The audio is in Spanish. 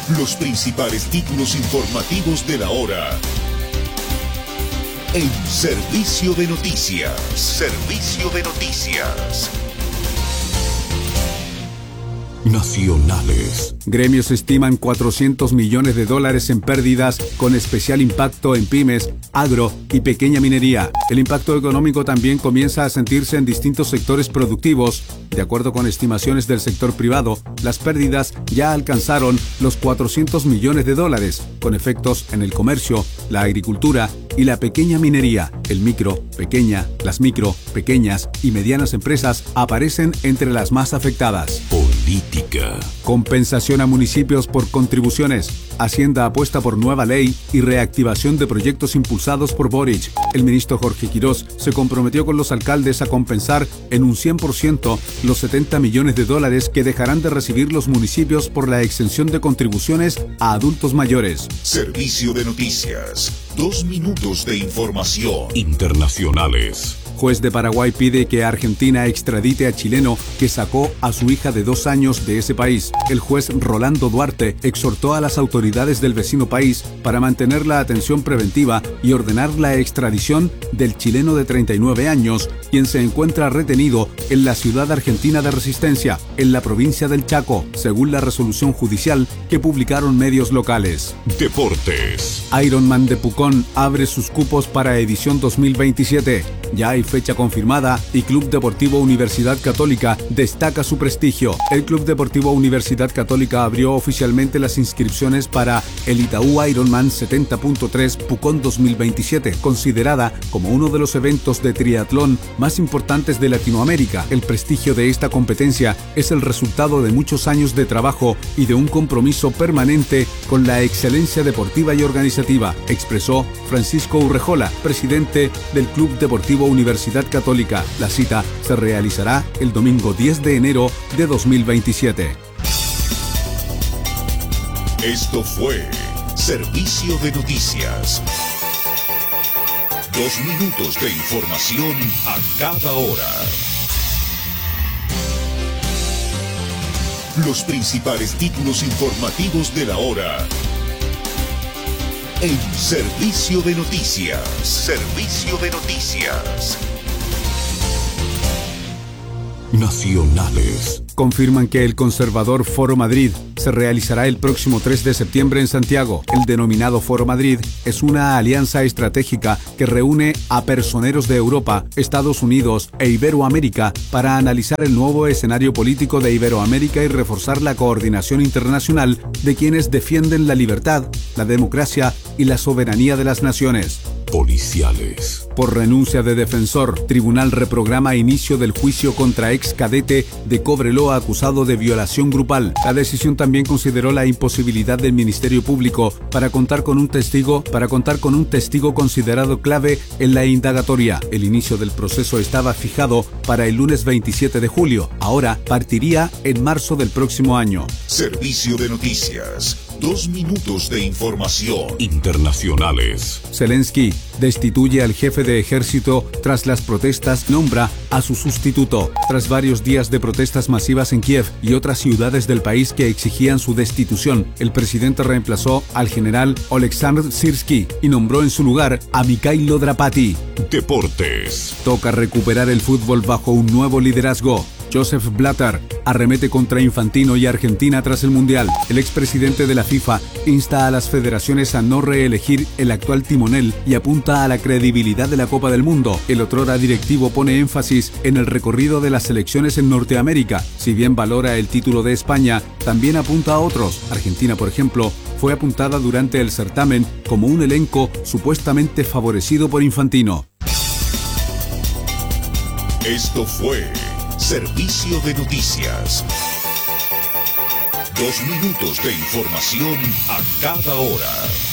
Los principales títulos informativos de la hora. En Servicio de Noticias. Servicio de Noticias. Nacionales. Gremios estiman $400 millones en pérdidas, con especial impacto en pymes, agro y pequeña minería. El impacto económico también comienza a sentirse en distintos sectores productivos. De acuerdo con estimaciones del sector privado, las pérdidas ya alcanzaron los $400 millones, con efectos en el comercio, la agricultura y la pequeña minería. El micro, pequeña, las micro, pequeñas y medianas empresas aparecen entre las más afectadas. Política. Compensación a municipios por contribuciones. Hacienda apuesta por nueva ley y reactivación de proyectos impulsados por Boric. El ministro Jorge Quirós se comprometió con los alcaldes a compensar en un 100% los $70 millones que dejarán de recibir los municipios por la exención de contribuciones a adultos mayores. Servicio de Noticias. 2 minutos de información. Internacionales. Juez de Paraguay pide que Argentina extradite a chileno que sacó a su hija de 2 años de ese país. El juez Rolando Duarte exhortó a las autoridades del vecino país para mantener la atención preventiva y ordenar la extradición del chileno de 39 años, quien se encuentra retenido en la ciudad argentina de Resistencia, en la provincia del Chaco, según la resolución judicial que publicaron medios locales. Deportes. Ironman de Pucón abre sus cupos para edición 2027. Ya hay fecha confirmada y Club Deportivo Universidad Católica destaca su prestigio. El Club Deportivo Universidad Católica abrió oficialmente las inscripciones para el Itaú Ironman 70.3 Pucón 2027, considerada como uno de los eventos de triatlón más importantes de Latinoamérica. El prestigio de esta competencia es el resultado de muchos años de trabajo y de un compromiso permanente con la excelencia deportiva y organizativa, expresó Francisco Urrejola, presidente del Club Deportivo Universidad Católica. La cita se realizará el domingo 10 de enero de 2027. Esto fue Servicio de Noticias. 2 minutos de información a cada hora. Los principales títulos informativos de la hora. En Servicio de Noticias. Servicio de Noticias. Nacionales. Confirman que el conservador Foro Madrid se realizará el próximo 3 de septiembre en Santiago. El denominado Foro Madrid es una alianza estratégica que reúne a personeros de Europa, Estados Unidos e Iberoamérica para analizar el nuevo escenario político de Iberoamérica y reforzar la coordinación internacional de quienes defienden la libertad, la democracia y la soberanía de las naciones. Policiales. Por renuncia de defensor, tribunal reprograma inicio del juicio contra ex cadete de Cobreloa acusado de violación grupal. La decisión también consideró la imposibilidad del Ministerio Público para contar con un testigo considerado clave en la indagatoria. El inicio del proceso estaba fijado para el lunes 27 de julio. Ahora partiría en marzo del próximo año. Servicio de Noticias. 2 minutos de información. Internacionales. Zelensky destituye al jefe de ejército tras las protestas, nombra a su sustituto. Tras varios días de protestas masivas en Kiev y otras ciudades del país que exigían su destitución, el presidente reemplazó al general Oleksandr Syrskyi y nombró en su lugar a Mikhailo Drapati. Deportes. Toca recuperar el fútbol bajo un nuevo liderazgo. Joseph Blatter arremete contra Infantino y Argentina tras el Mundial. El expresidente de la FIFA insta a las federaciones a no reelegir el actual timonel y apunta a la credibilidad de la Copa del Mundo. El otrora directivo pone énfasis en el recorrido de las selecciones en Norteamérica. Si bien valora el título de España, también apunta a otros. Argentina, por ejemplo, fue apuntada durante el certamen como un elenco supuestamente favorecido por Infantino. Esto fue Servicio de Noticias. 2 minutos de información a cada hora.